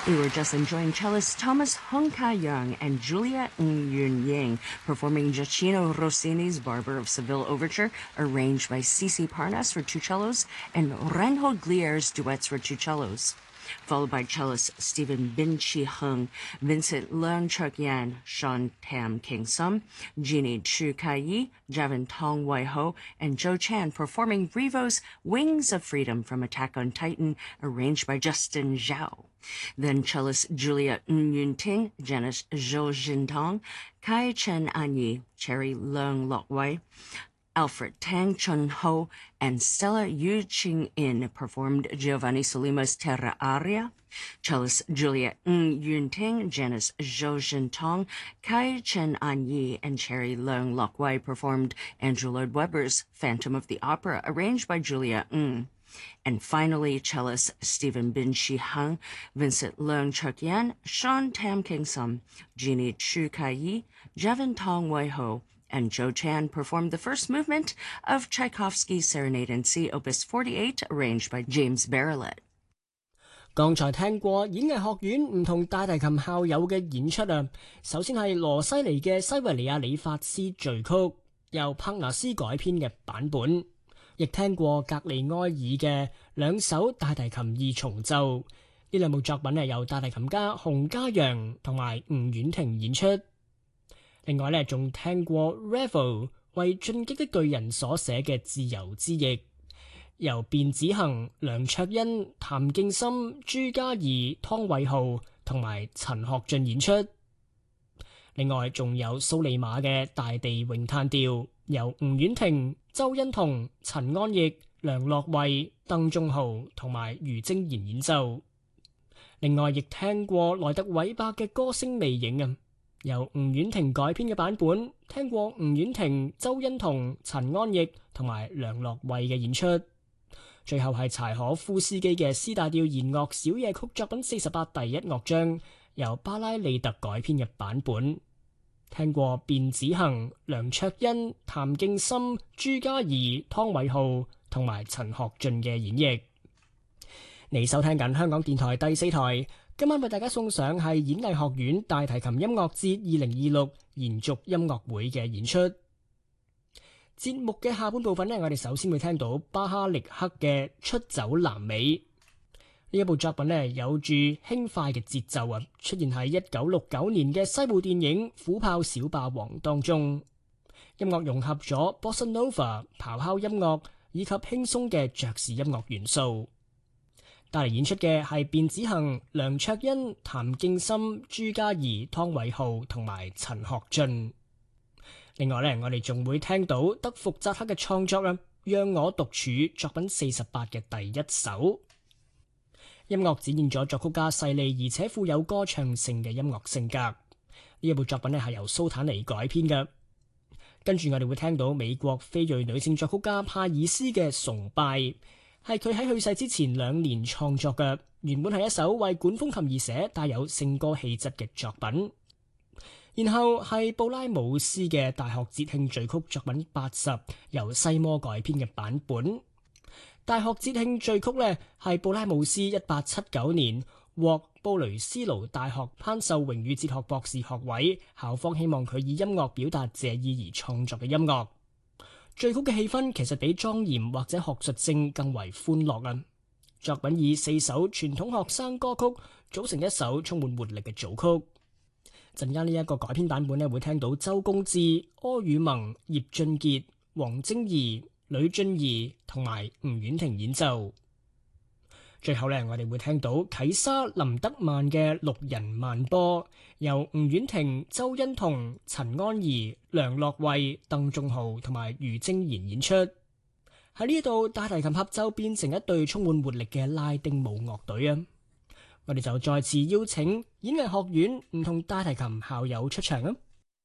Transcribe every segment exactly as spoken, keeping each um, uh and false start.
We were just enjoying cellist Thomas Hung Ka-young and Julia Ng Yun-ying performing Gioacchino Rossini's Barber of Seville Overture, arranged by C C Parnas for two cellos, and Reinhold Glier's duets for two cellos. Followed by cellist Stephen Bin Chi Hung, Vincent Leung Chuk Yan, Sean Tam King Sum, Jeannie Chu Kai Yi, Javin Tong Wai Ho, and Joe Chan performing Revo's Wings of Freedom from Attack on Titan, arranged by Justin Zhao. Then cellist Julia Ng Yun Ting, Janice Zhou Jintong, Kai Chen An Yi, Cherry Leung Lok Wei, Alfred Tang Chun Ho, and Stella Yu Ching In performed Giovanni Solima's Terra Aria. Cellist Julia Ng Yun Ting, Janice Zhou Jintong, Kai Chen An Yi, and Cherry Leung Lok Wei performed Andrew Lloyd Webber's Phantom of the Opera, arranged by Julia Ng. And finally, cellist Stephen Bin Chi Hung, Vincent Leung Chuk Yan, Sean Tam King Sum, Jeannie Chu Kai Yi, Javin Tong Wai Ho, and Joe Chan performed the first movement of Tchaikovsky's Serenade in C, Opus forty-eight, arranged by James Bareillet. 剛才聽過演藝學院唔同大提琴校友嘅演出啊，首先係羅西尼嘅西維尼亞理髮師序曲，由柏納斯改編嘅版本，亦聽過格里埃爾嘅兩首大提琴二重奏，呢兩部作品係由大提琴家洪嘉陽同埋吳婉婷演出。另外咧，仲聽過 Revo 為進擊的巨人所寫嘅自由之翼，由卞子恒、梁卓欣、譚敬森、朱嘉怡、湯偉浩同埋陳學俊演出。另外仲有蘇利馬嘅大地詠嘆調，由吳婉婷、周欣彤、陳安逸、梁樂慧、鄧仲豪同埋余晶賢演奏。另外亦聽過萊特韋伯嘅歌聲魅影啊，由吳婉婷改編嘅版本，聽過吳婉婷、周欣彤、陳安逸同埋梁樂慧嘅演出。最後係柴可夫斯基嘅 C 大調弦樂小夜曲作品四十八第一樂章，由巴拉利特改編嘅版本，聽過卞子恒、梁卓欣、譚敬森、朱嘉怡、湯偉浩同埋陳學俊嘅演繹。你收聽緊香港電台第四台，今晚為大家送上係演藝學院大提琴音樂節二零二六延續音樂會嘅演出。節目嘅下半部分呢，我哋首先會聽到巴哈力克嘅出走南美。呢一部作品呢，有住輕快嘅節奏啊，出現喺一九六九年嘅西部電影《虎豹小霸王》當中。音樂融合咗 Bossa Nova 咆哮音樂以及輕鬆嘅爵士音樂元素。帶嚟演出嘅係卞子恒、梁卓欣、譚敬森、朱嘉怡、湯偉浩同埋陳學俊。另外呢，我哋仲會聽到德福扎克嘅創作啊，讓我獨處作品四十八嘅第一首。音樂展現咗作曲家細膩而且富有歌唱性嘅音樂性格。呢一部作品呢係由蘇坦尼改編嘅。跟住我哋會聽到美國非裔女性作曲家帕爾斯嘅《崇拜》，係佢喺去世之前兩年創作嘅，原本係一首為管風琴而寫帶有聖歌氣質嘅作品。然後係布拉姆斯嘅大學節慶序曲作品八十，由西摩改編嘅版本。大學節慶序曲呢係布拉姆斯一八七九年獲布雷斯勞大學頒授榮譽哲學博士學位，校方希望佢以音樂表達謝意而創作嘅音樂。序曲嘅氣氛其實比莊嚴或者學術性更為歡樂啊！作品以四首傳統學生歌曲組成一首充滿活力嘅組曲。陣間呢一個改編版本呢，會聽到周公志、柯宇萌、葉俊傑、黃晶怡、呂俊儀同埋吳婉婷演奏。最後呢，我哋會聽到啟莎林德曼嘅六人慢波，由吳婉婷、周欣彤、陳安怡、梁樂慧、鄧仲豪同埋余晶賢演出。喺呢度大提琴合奏變成一隊充滿活力嘅拉丁舞樂隊啊！我哋就再次邀請演藝學院唔同大提琴校友出場啊！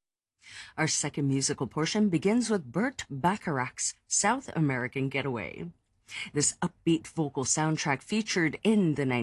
Our second musical portion begins with Burt Bacharach's South American Getaway. This upbeat vocal soundtrack featured in the